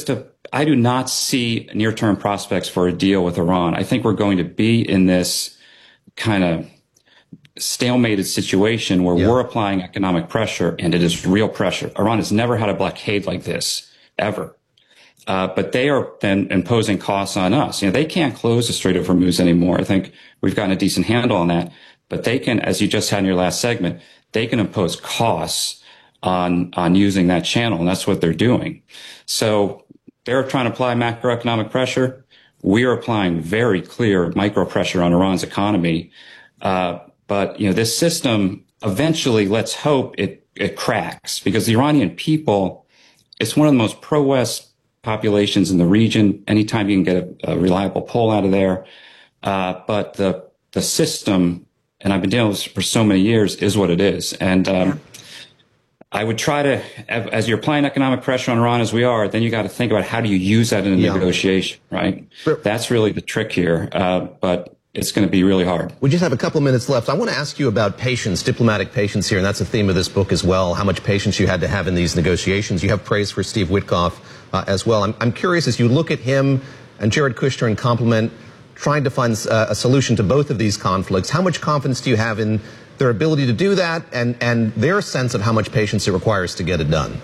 I do not see near-term prospects for a deal with Iran. I think we're going to be in this kind of stalemated situation where we're applying economic pressure, and it is real pressure. Iran has never had a blockade like this, ever. But they are then imposing costs on us. They can't close the Strait of Hormuz anymore. I think we've gotten a decent handle on that. But they can, as you just had in your last segment, they can impose costs on using that channel, and that's what they're doing. So they're trying to apply macroeconomic pressure. We are applying very clear micro pressure on Iran's economy. But this system eventually, let's hope it cracks, because the Iranian people, it's one of the most pro-West populations in the region. Anytime you can get a reliable poll out of there. But the system, and I've been dealing with this for so many years, is what it is. And, I would try to, as you're applying economic pressure on Iran as we are, then you got to think about how do you use that in a negotiation, right? Sure. That's really the trick here. But it's going to be really hard. We just have a couple of minutes left. I want to ask you about patience, diplomatic patience here, and that's a theme of this book as well, how much patience you had to have in these negotiations. You have praise for Steve Witkoff as well. I'm curious, as you look at him and Jared Kushner and complement, trying to find a solution to both of these conflicts, how much confidence do you have in their ability to do that and their sense of how much patience it requires to get it done?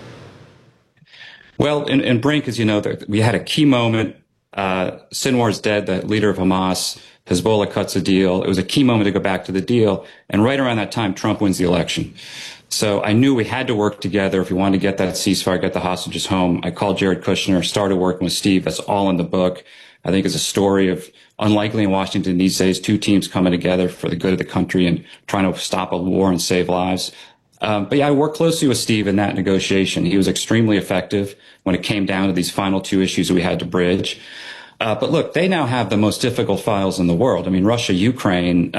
Well, in Brink, as you know, we had a key moment. Sinwar's dead, the leader of Hamas. Hezbollah cuts a deal. It was a key moment to go back to the deal. And right around that time, Trump wins the election. So I knew we had to work together if we wanted to get that ceasefire, get the hostages home. I called Jared Kushner, started working with Steve. That's all in the book. I think it's a story of unlikely in Washington these days, two teams coming together for the good of the country and trying to stop a war and save lives. But yeah, I worked closely with Steve in that negotiation. He was extremely effective when it came down to these final two issues that we had to bridge. But look, they now have the most difficult files in the world. I mean, Russia, Ukraine,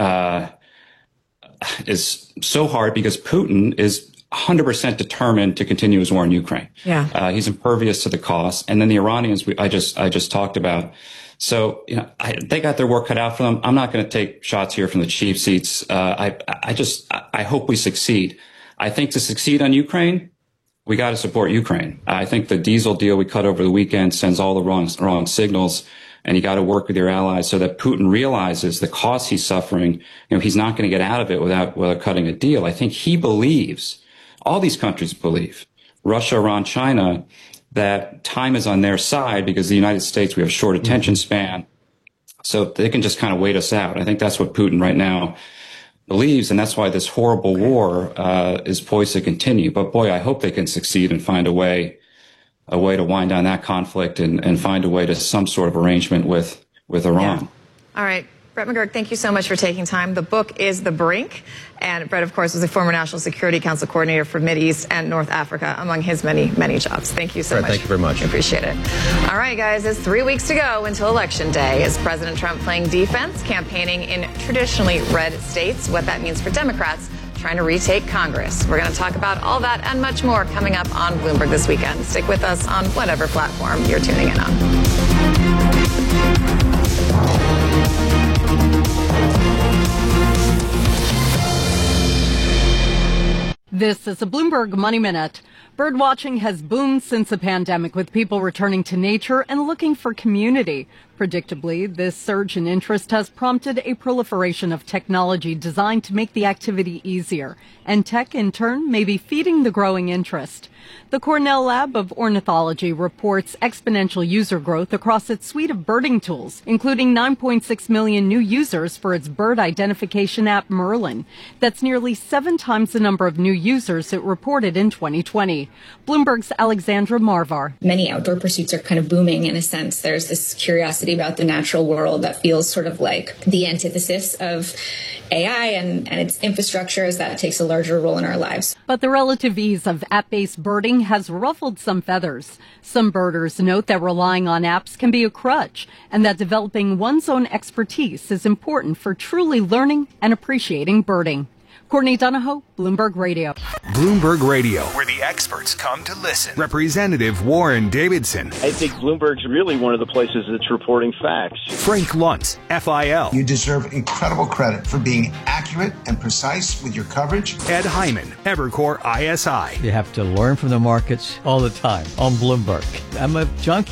is so hard because Putin is 100% determined to continue his war in Ukraine. Yeah. He's impervious to the cost. And then the Iranians, I just talked about. So, they got their work cut out for them. I'm not going to take shots here from the cheap seats. I hope we succeed. I think to succeed on Ukraine, we got to support Ukraine. I think the diesel deal we cut over the weekend sends all the wrong signals, and you got to work with your allies so that Putin realizes the cost he's suffering. He's not going to get out of it without cutting a deal. I think he believes, all these countries believe, Russia, Iran, China, that time is on their side because the United States, we have a short attention span. So they can just kind of wait us out. I think that's what Putin right now believes, and that's why this horrible war is poised to continue. But boy, I hope they can succeed and find a way to wind down that conflict and find a way to some sort of arrangement with Iran. Yeah. All right. Brett McGurk, thank you so much for taking time. The book is The Brink, and Brett, of course, was a former National Security Council coordinator for Mideast and North Africa, among his many, many jobs. Thank you so much. Thank you very much. I appreciate it. All right, guys, it's 3 weeks to go until Election Day. Is President Trump playing defense, campaigning in traditionally red states? What that means for Democrats trying to retake Congress. We're going to talk about all that and much more coming up on Bloomberg this weekend. Stick with us on whatever platform you're tuning in on. This is a Bloomberg Money Minute. Bird watching has boomed since the pandemic, with people returning to nature and looking for community. Predictably, this surge in interest has prompted a proliferation of technology designed to make the activity easier, and tech, in turn, may be feeding the growing interest. The Cornell Lab of Ornithology reports exponential user growth across its suite of birding tools, including 9.6 million new users for its bird identification app Merlin. That's nearly 7 times the number of new users it reported in 2020. Bloomberg's Alexandra Marvar. Many outdoor pursuits are kind of booming in a sense. There's this curiosity about the natural world that feels sort of like the antithesis of AI and its infrastructure, as that takes a larger role in our lives. But the relative ease of app-based birding has ruffled some feathers. Some birders note that relying on apps can be a crutch, and that developing one's own expertise is important for truly learning and appreciating birding. Courtney Donahoe, Bloomberg Radio. Bloomberg Radio, where the experts come to listen. Representative Warren Davidson. I think Bloomberg's really one of the places that's reporting facts. Frank Luntz, FIL. You deserve incredible credit for being accurate and precise with your coverage. Ed Hyman, Evercore ISI. You have to learn from the markets all the time on Bloomberg. I'm a junkie.